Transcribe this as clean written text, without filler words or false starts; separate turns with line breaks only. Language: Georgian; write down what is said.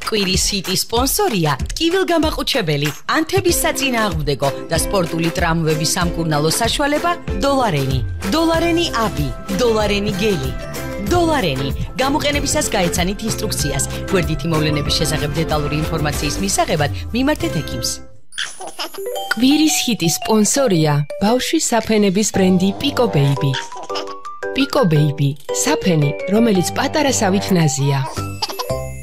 კვირის ჰიტი სპონსორია ტკივილგამაყუჩებელი, ანთების საწინააღმდეგო და სპორტული ტრამვების სამკურნალო საშუალება დოლარენი. დოლარენი აპი, დოლარენი გელი. დოლარენი. გამოყენებისას გაეცანით ინსტრუქციას. გვერდითი მოვლენების შესახებ დეტალური ინფორმაციის მისაღებად მიმართეთ ექიმს. კვირის ჰიტის სპონსორია ბავშვის საფენების ბრენდი Pico Baby. Pico Baby, საფენი, რომელიც პატარა სავით ნაზია.